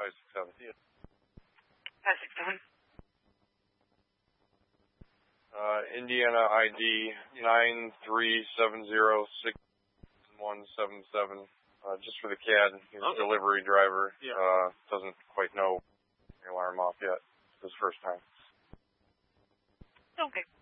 567. 567. Indiana ID 937061177. Just for the CAD. He's a delivery driver. Yeah. Doesn't quite know the alarm off yet. It's his first time. Okay.